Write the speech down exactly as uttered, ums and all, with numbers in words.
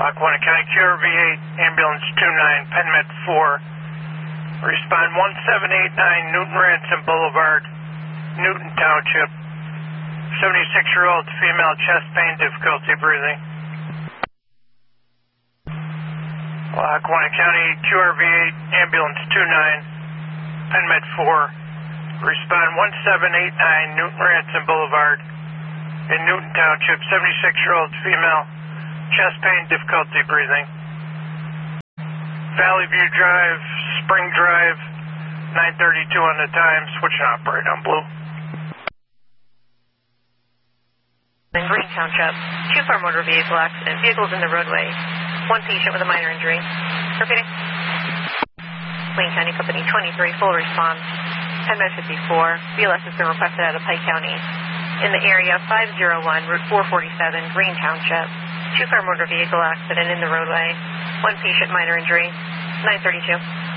Lackawanna County Q R V eight, ambulance two nine, PenMed four. Respond one seven eight nine, Newton Ransom Boulevard, Newton Township. seventy-six-year-old female, chest pain, difficulty breathing. Lackawanna County Q R V eight, ambulance two nine, PenMed four. Respond one seven eight nine, Newton Ransom Boulevard in Newton Township. seventy-six-year-old female, chest pain, difficulty breathing. Valley View Drive, Spring Drive, nine thirty-two on the time, switching operate on blue. In Green Township, two-car motor vehicle accident, vehicles in the roadway, one patient with a minor injury. Repeating. Wayne County Company twenty-three, full response. PenMed fifty-four, B L S has been requested out of Pike County. In the area, five oh one, Route four forty-seven, Green Township. Two-car motor vehicle accident in the roadway. One patient, minor injury. nine thirty-two.